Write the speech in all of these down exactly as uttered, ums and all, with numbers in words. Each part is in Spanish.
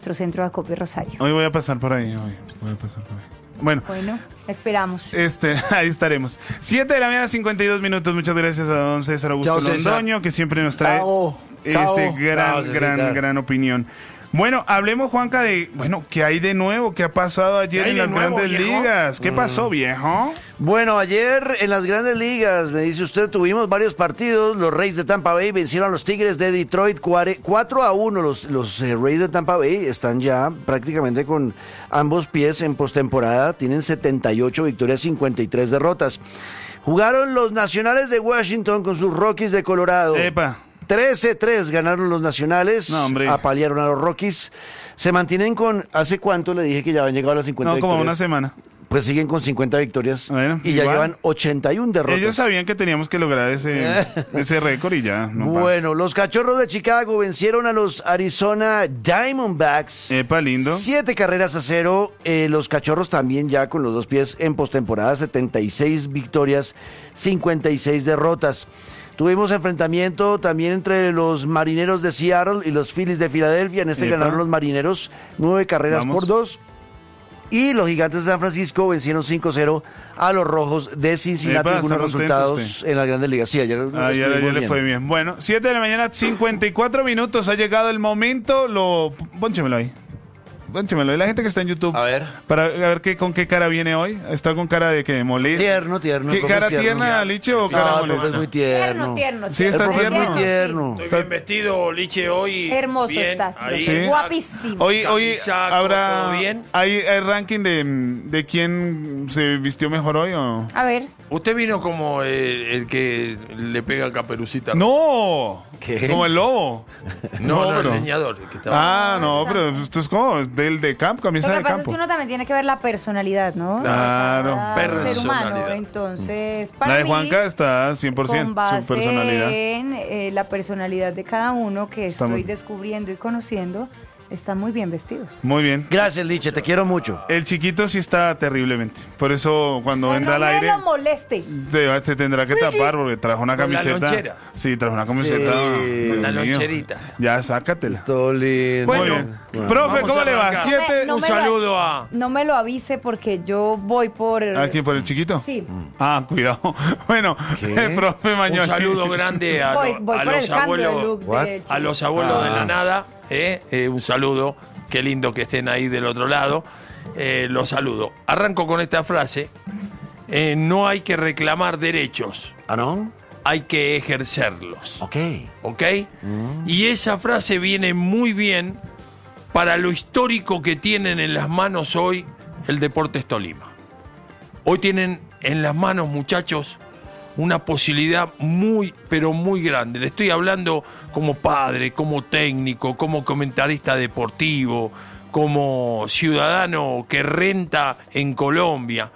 nuestro centro de acopio Rosario. Hoy voy a pasar por ahí, hoy voy a pasar por ahí. Bueno, bueno, esperamos. Este, ahí estaremos. siete de la mañana, cincuenta y dos minutos. Muchas gracias a don César Augusto Chao, César. Londoño, que siempre nos trae Chao. este Chao. gran, Chao, gran, César. gran opinión. Bueno, hablemos, Juanca, de, bueno, ¿qué hay de nuevo? ¿Qué ha pasado ayer ¿Qué hay en de las nuevo, grandes viejo? ligas? ¿Qué pasó, viejo? Bueno, ayer en las grandes ligas, me dice usted, tuvimos varios partidos. Los Rays de Tampa Bay vencieron a los Tigres de Detroit cuatro a uno. Los, los eh, Rays de Tampa Bay están ya prácticamente con ambos pies en postemporada. Tienen setenta y ocho victorias, cincuenta y tres derrotas. Jugaron los Nacionales de Washington con sus Rockies de Colorado. Epa. trece tres ganaron los Nacionales, No, hombre. apalearon a los Rockies. Se mantienen con, ¿hace cuánto le dije que ya habían llegado a las cincuenta No, como victorias? una semana. Pues siguen con cincuenta victorias Bueno, y ya igual. llevan ochenta y una derrotas. Ellos sabían que teníamos que lograr ese, ese récord y ya. No Bueno, los Cachorros de Chicago vencieron a los Arizona Diamondbacks. pasa. Epa, lindo. Siete carreras a cero. Eh, los Cachorros también ya con los dos pies en postemporada, setenta y seis victorias, cincuenta y seis derrotas. Tuvimos enfrentamiento también entre los Marineros de Seattle y los Phillies de Filadelfia. En este Epa. ganaron los Marineros nueve carreras Vamos. por dos. Y los Gigantes de San Francisco vencieron cinco cero a los Rojos de Cincinnati. Epa, Algunos está contento usted. resultados en las Grandes Ligas. Sí, ayer, Ayer, estuvimos ayer le bien. fue bien. Bueno, siete de la mañana, cincuenta y cuatro minutos. Ha llegado el momento. Lo... Pónchemelo ahí. Pónchemelo. Y la gente que está en YouTube. A ver. Para ver qué, con qué cara viene hoy. ¿Está con cara de que molesta? Tierno, tierno. ¿Qué el profe cara es tierno. tierna, Liche, o cara No, el profe molesta? es muy Tierno, tierno. tierno. Sí, está El profe es muy tierno. tierno. Estoy Está- bien vestido, Liche, hoy. Hermoso bien, estás, ahí. Sí. guapísimo. Hoy, hoy Camisaco, habrá. ¿todo bien? ¿Hay, hay ranking de, de quién se vistió mejor hoy o.? A ver, Usted vino como el, el que le pega a Caperucita. ¡No! ¿Qué? Como el lobo. no, no, pero- el leñador. El que estaba. Ah, no, pero esto es como del de campo, lo camisa que de pasa es campo. que uno también tiene que ver la personalidad, ¿no? Claro. De cada ser humano. Personalidad. Entonces, para La de mí, Juanca está cien por ciento, con base su personalidad. en eh, la personalidad de cada uno que Está estoy muy- descubriendo y conociendo, están muy bien vestidos. Muy bien. Gracias, Liche, te quiero mucho. El chiquito sí está terriblemente. Por eso cuando Que venga no al me aire lo moleste. se, se tendrá que tapar porque trajo una Con la camiseta. lonchera. Sí, trajo una camiseta. Sí, Dios la mío. loncherita. Ya, sácatela. Todo lindo. Muy Bueno, bien. Bueno. Profe, vamos ¿cómo a le va? arrancar. Siete. No Un me lo- saludo a. No me lo avise porque yo voy por... ¿Aquí por el chiquito? Sí. Ah, cuidado. Bueno, ¿Qué? profe Mañoni. Un saludo grande a, Voy, lo- voy a por el los cambio de abuelos. look What? de A chico. los abuelos de Ah. la nada, eh, eh, un saludo, qué lindo que estén ahí del otro lado, eh, los saludo. Arranco con esta frase, eh, no hay que reclamar derechos, ¿Ah, no? hay que ejercerlos, Ok. ¿ok? Mm. Y esa frase viene muy bien para lo histórico que tienen en las manos hoy el Deportes Tolima. Hoy tienen en las manos, muchachos, una posibilidad muy, pero muy grande. Le estoy hablando como padre, como técnico, como comentarista deportivo, como ciudadano que renta en Colombia.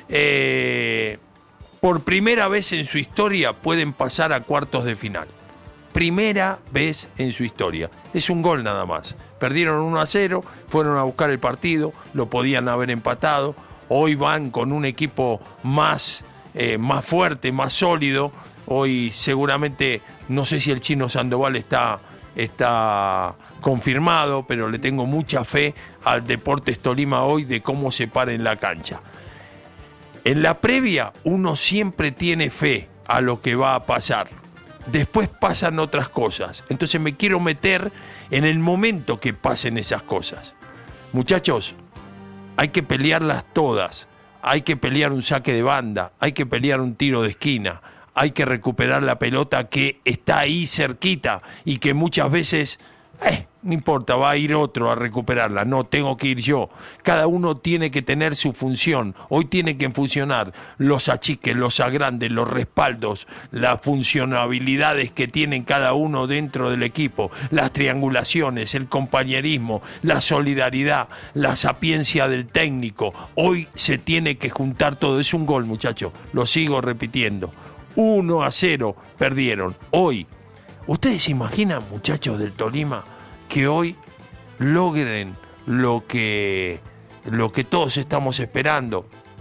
Eh, por primera vez en su historia pueden pasar a cuartos de final. Primera vez en su historia. Es un gol nada más. Perdieron uno a cero, fueron a buscar el partido, lo podían haber empatado. Hoy van con un equipo más, eh, más fuerte, más sólido. Hoy seguramente, no sé si el Chino Sandoval está, está confirmado, pero le tengo mucha fe al Deportes Tolima hoy de cómo se para en la cancha. En la previa uno siempre tiene fe a lo que va a pasar. Después pasan otras cosas. Entonces me quiero meter en el momento que pasen esas cosas. Muchachos, hay que pelearlas todas. Hay que pelear un saque de banda, hay que pelear un tiro de esquina, hay que recuperar la pelota que está ahí cerquita y que muchas veces, eh, no importa, va a ir otro a recuperarla. No, tengo que ir yo. Cada uno tiene que tener su función. Hoy tiene que funcionar los achiques, los agrandes, los respaldos, las funcionabilidades que tienen cada uno dentro del equipo, las triangulaciones, el compañerismo, la solidaridad, la sapiencia del técnico. Hoy se tiene que juntar todo. Es un gol, muchachos. Lo sigo repitiendo. uno a cero perdieron. Hoy, ¿ustedes se imaginan, muchachos del Tolima, que hoy logren lo que, lo que todos estamos esperando?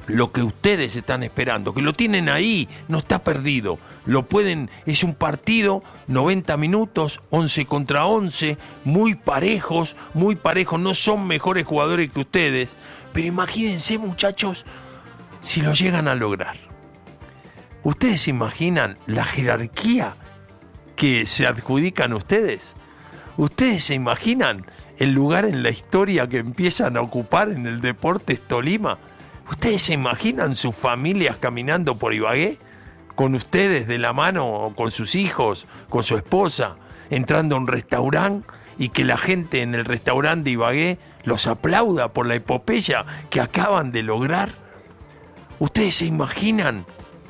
lo que ustedes están esperando, que lo tienen ahí, no está perdido. Lo pueden, es un partido, noventa minutos, once contra once, muy parejos, muy parejos, no son mejores jugadores que ustedes, pero imagínense, muchachos, si lo llegan a lograr. ¿Ustedes se imaginan la jerarquía que se adjudican ustedes? ¿Ustedes se imaginan el lugar en la historia que empiezan a ocupar en el Deportes Tolima? ¿Ustedes se imaginan sus familias caminando por Ibagué? Con ustedes de la mano, con sus hijos, con su esposa, entrando a un restaurante y que la gente en el restaurante de Ibagué los aplauda por la epopeya que acaban de lograr. ¿Ustedes se imaginan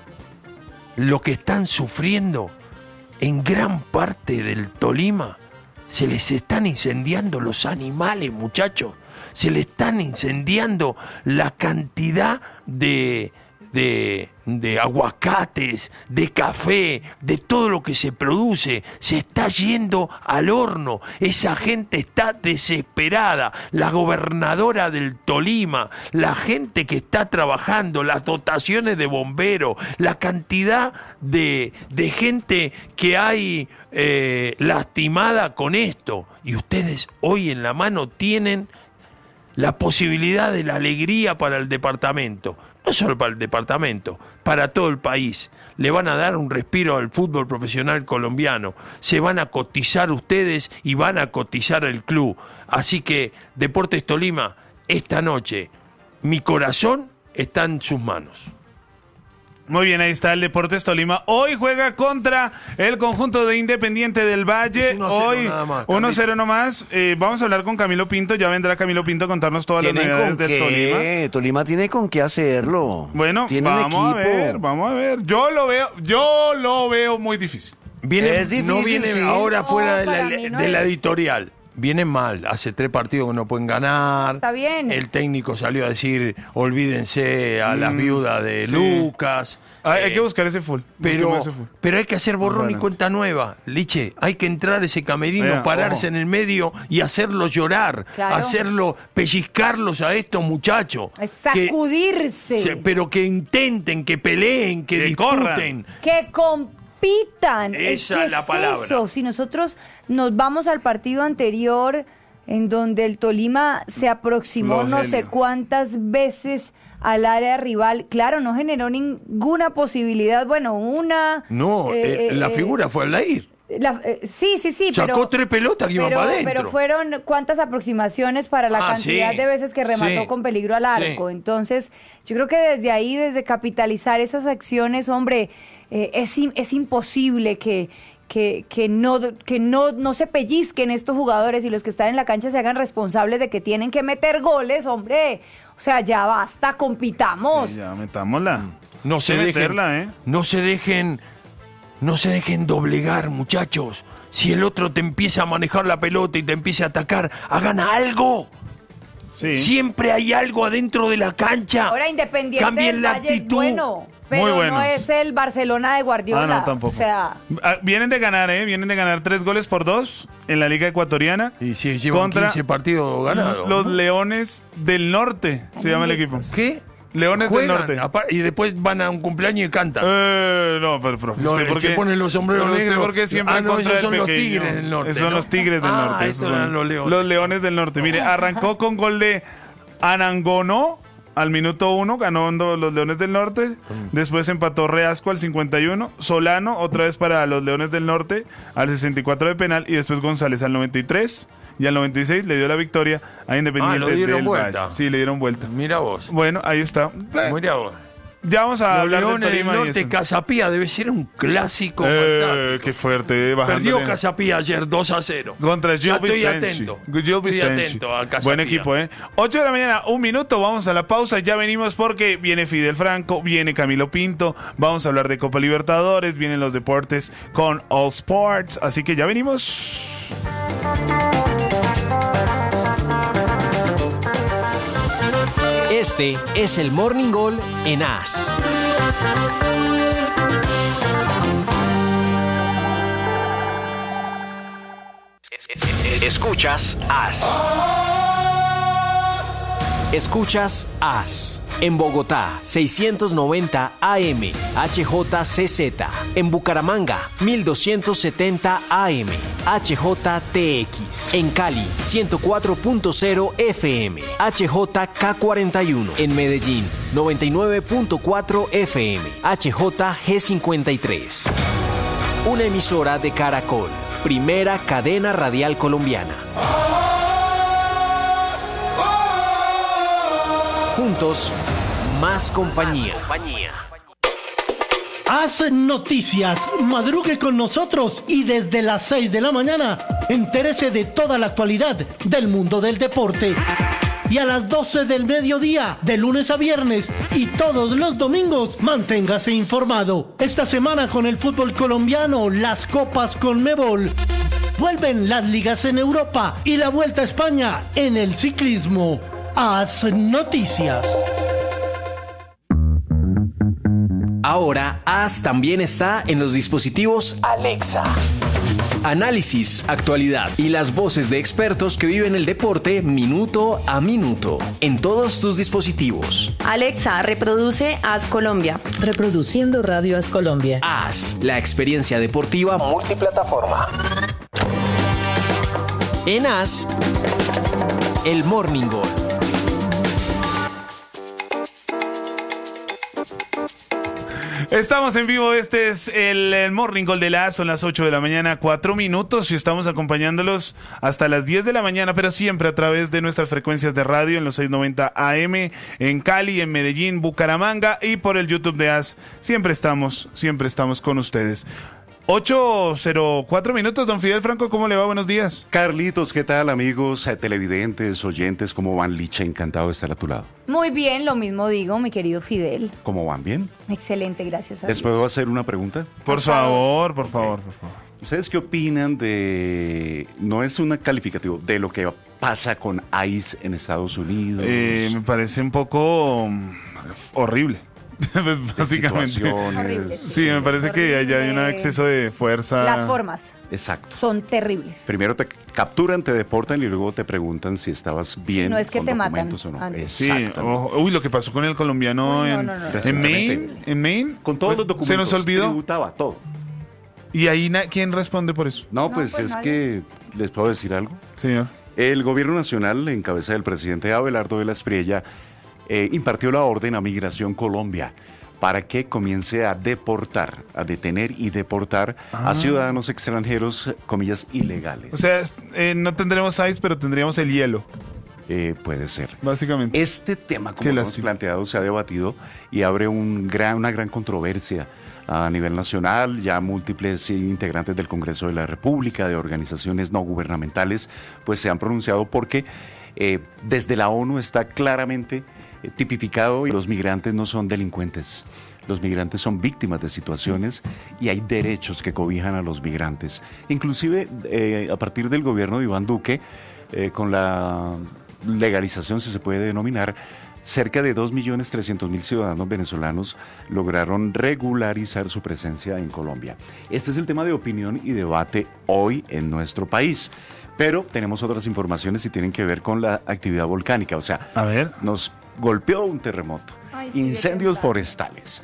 lo que están sufriendo en gran parte del Tolima? Se les están incendiando los animales, muchachos. Se les están incendiando la cantidad de, de, de aguacates, de café, de todo lo que se produce. Se está yendo al horno. Esa gente está desesperada. La gobernadora del Tolima, la gente que está trabajando, las dotaciones de bomberos, la cantidad de, de gente que hay eh, lastimada con esto. Y ustedes hoy en la mano tienen la posibilidad de la alegría para el departamento, no solo para el departamento, para todo el país. Le van a dar un respiro al fútbol profesional colombiano, se van a cotizar ustedes y van a cotizar el club. Así que, Deportes Tolima, esta noche, mi corazón está en sus manos. Muy bien, ahí está el Deportes Tolima. Hoy juega contra el conjunto de Independiente del Valle. Es uno cero Hoy nada más, uno cero nomás. Eh, vamos a hablar con Camilo Pinto. Ya vendrá Camilo Pinto a contarnos todas las ¿Tienen novedades con del Tolima. qué? Tolima tiene con qué hacerlo. Bueno, ¿Tienen vamos a equipo? ver, vamos a ver. Yo lo veo, yo lo veo muy difícil. Viene, Es difícil, no viene sí. ahora No, fuera de para la, mí no de la es. editorial. Viene mal, hace tres partidos que no pueden ganar. Está bien. El técnico salió a decir, olvídense a las viudas de sí. Lucas. Hay, hay Eh, que buscar ese full. Pero, Busquemos ese full. pero hay que hacer borrón y adelante. cuenta nueva, Liche. Hay que entrar a ese camerino, Vea, pararse ojo. en el medio y hacerlo llorar, Claro. hacerlo, pellizcarlos a estos muchachos. Es Que- sacudirse. se- pero que intenten, que peleen, que, Que discuten. corran. Que compitan. Esa que es la palabra. Eso. Si nosotros nos vamos al partido anterior, en donde el Tolima se aproximó no sé Flogelio. cuántas veces al área rival, claro, no generó ninguna posibilidad. Bueno, una. No, eh, eh, la eh, figura fue Aldair. la- eh, sí, sí, sí, Sacó pero. tres pelotas que iban pero, para adentro. pero fueron cuántas aproximaciones para la Ah, cantidad sí, de veces que remató sí, con peligro al arco. sí. Entonces, yo creo que desde ahí, desde capitalizar esas acciones, hombre, eh, es, im- es imposible que, que, que, no, que no, no se pellizquen estos jugadores y los que están en la cancha se hagan responsables de que tienen que meter goles, hombre. O sea, ya basta, compitamos. Sí, ya metámosla. No se Hay que dejen, meterla, ¿eh? no se dejen, no se dejen doblegar, muchachos. Si el otro te empieza a manejar la pelota y te empieza a atacar, hagan algo. Sí. Siempre hay algo adentro de la cancha. Ahora Independiente Cambien del la Valle es actitud. bueno, pero Muy bueno. no es el Barcelona de Guardiola. Ah, no, tampoco. O sea, Ah, vienen de ganar, ¿eh? Vienen de ganar tres goles por dos en la Liga Ecuatoriana. Y si llevan Contra quince partidos ganados. Los ¿no? Leones del Norte, se llama el equipo. ¿Qué? Leones del Juegan, Norte. apar- y después van a un cumpleaños y cantan. Eh, no, pero profe, No, ¿usted el por se qué? ponen los sombreros Pero usted negros. por qué siempre Ah, en no, contra esos del son los pequeño? tigres del norte, Esos son ¿no? los tigres del Ah, norte. esos son eran los leones. Los leones del norte. Mire, arrancó con gol de Anangonó al minuto uno, ganó los Leones del Norte. Después empató Reasco al cincuenta y uno. Solano, otra vez para los Leones del Norte, al sesenta y cuatro de penal. Y después González al noventa y tres. Y al noventa y seis le dio la victoria a Independiente Ah, lo dieron del vuelta. Valle. Sí, le dieron vuelta. Mira vos. Bueno, ahí está. Mira vos. Ya vamos a Los hablar del Leones del Tolima y Norte, eso. Casapía debe ser un clásico. Eh, fantástico. qué fuerte, bajándole. Perdió Casapía ayer dos a cero. Contra Ya Gil estoy Vicente. atento. Gil Estoy Vicente. atento a Casapía. Buen equipo, ¿eh? ocho de la mañana, un minuto, vamos a la pausa. Ya venimos porque viene Fidel Franco, viene Camilo Pinto. Vamos a hablar de Copa Libertadores, vienen los deportes con All Sports. Así que ya venimos. Este es el Morning Gol en A S. Escuchas A S. Escuchas A S. En Bogotá, seiscientos noventa A M, H J C Z. En Bucaramanga, mil doscientos setenta A M, H J T X. En Cali, ciento cuatro punto cero F M, H J K cuarenta y uno. En Medellín, noventa y nueve punto cuatro F M, H J G cincuenta y tres. Una emisora de Caracol, primera cadena radial colombiana. Juntos, más compañía. Haz noticias, madrugue con nosotros y desde las seis de la mañana entérese de toda la actualidad del mundo del deporte. Y a las doce del mediodía, de lunes a viernes y todos los domingos, manténgase informado. Esta semana con el fútbol colombiano, las copas Conmebol. Vuelven las ligas en Europa y la Vuelta a España en el ciclismo. Haz noticias. Ahora, As también está en los dispositivos Alexa. Análisis, actualidad y las voces de expertos que viven el deporte minuto a minuto en todos tus dispositivos. Alexa, reproduce As Colombia. Reproduciendo Radio As Colombia. As, la experiencia deportiva multiplataforma. En As, el Morning Goal. Estamos en vivo, este es el, el Morning Goal de la A, son las ocho de la mañana, cuatro minutos y estamos acompañándolos hasta las diez de la mañana, pero siempre a través de nuestras frecuencias de radio en los seiscientos noventa A M, en Cali, en Medellín, Bucaramanga y por el YouTube de A S. Siempre estamos, siempre estamos con ustedes. ocho cero cuatro minutos, don Fidel Franco, ¿cómo le va? Buenos días. Carlitos, ¿qué tal, amigos, eh, televidentes, oyentes? ¿Cómo van, Licha? Encantado de estar a tu lado. Muy bien, lo mismo digo, mi querido Fidel. ¿Cómo van? ¿Bien? Excelente, gracias a ¿Les Dios. puedo hacer una pregunta? Por favor, por favor, por favor. ¿Ustedes qué opinan de, no es un calificativo, de lo que pasa con ICE en Estados Unidos? Eh, me parece un poco um, horrible. Pues, básicamente. Horrible, sí. Sí, me parece que allá hay un exceso de fuerza. Las formas Exacto. son terribles. Primero te capturan, te deportan y luego te preguntan si estabas bien. Si no es que con te matan documentos o no. antes. Sí, Exactamente. ojo, uy, lo que pasó con el colombiano Uy, no, en, no, no, no. en Recientemente. Maine, en Maine, Con todos los pues, documentos. se nos olvidó. Tributaba todo. Y ahí, na- ¿quién responde por eso? No, No, pues, pues es nadie. que, ¿les puedo decir algo? Señor. El gobierno nacional, en cabeza del presidente Abelardo de la Espriella, eh, impartió la orden a Migración Colombia para que comience a deportar, a detener y deportar Ah. a ciudadanos extranjeros, comillas, ilegales. O sea, eh, no tendremos ice, pero tendríamos el hielo, Eh, puede ser. básicamente. Este tema, como Qué lo hemos lástima. planteado, se ha debatido y abre un gran, una gran controversia a nivel nacional. Ya múltiples integrantes del Congreso de la República, de organizaciones no gubernamentales, pues se han pronunciado porque eh, desde la ONU está claramente eh, tipificado y los migrantes no son delincuentes. Los migrantes son víctimas de situaciones y hay derechos que cobijan a los migrantes. Inclusive, eh, a partir del gobierno de Iván Duque, eh, con la legalización, si se puede denominar, cerca de dos millones trescientos mil ciudadanos venezolanos lograron regularizar su presencia en Colombia. Este es el tema de opinión y debate hoy en nuestro país. Pero tenemos otras informaciones y tienen que ver con la actividad volcánica. O sea, A ver. nos golpeó un terremoto, Ay, sí, incendios de verdad. forestales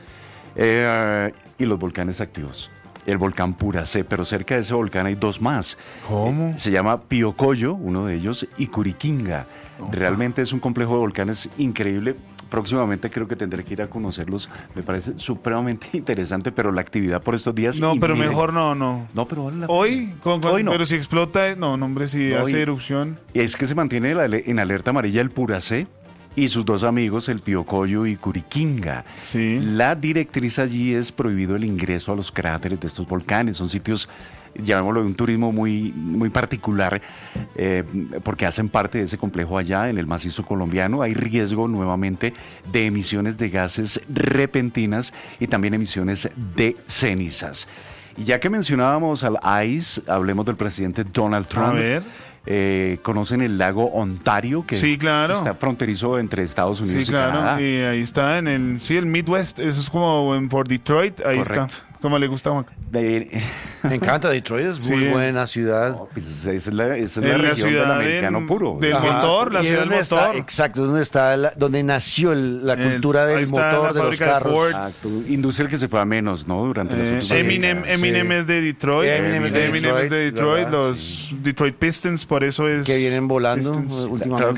eh, y los volcanes activos. El volcán Puracé, pero cerca de ese volcán hay dos más. ¿Cómo? Eh, se llama Piocoyo, uno de ellos, y Curiquinga. Realmente es un complejo de volcanes increíble. Próximamente creo que tendré que ir a conocerlos. Me parece supremamente interesante, pero la actividad por estos días... No, y pero miren- mejor no, no. No, pero vale la pena. Hoy, con, con- Hoy no. pero si explota, no, no, hombre, si No, hace y- erupción. Es que se mantiene la- en alerta amarilla el Puracé y sus dos amigos, el Piocoyo y Curiquinga. Sí. La directriz allí es prohibido el ingreso a los cráteres de estos volcanes. Son sitios, llamémoslo, de un turismo muy, muy particular, eh, porque hacen parte de ese complejo allá en el macizo colombiano. Hay riesgo nuevamente de emisiones de gases repentinas y también emisiones de cenizas. Y ya que mencionábamos al ICE, hablemos del presidente Donald Trump. A ver. Eh, ¿Conocen el lago Ontario? Que Sí, claro. está fronterizo entre Estados Unidos Sí, y claro. Canadá. Y ahí está en el, sí, el Midwest. Eso es como en por Detroit. Ahí Correcto. está. ¿Cómo le gusta a Juan? De- Me encanta Detroit, es muy Sí. buena ciudad. No, pues esa es la, esa es la En la región del ciudad americano en- puro. del Ajá. motor, la ¿Y ciudad del dónde está? motor. Exacto, donde está la- donde nació el- la El- cultura ahí del está motor la de los fábrica de carros. Ford. Exacto. Industria que se fue a menos, ¿no? Durante las Eh, últimas Eminem, décadas. Eminem Sí. es de Detroit. Eminem es de Eminem es de Detroit, Detroit, ¿verdad? los Detroit Pistons, por eso es. Que vienen volando Pistons. últimamente. Claro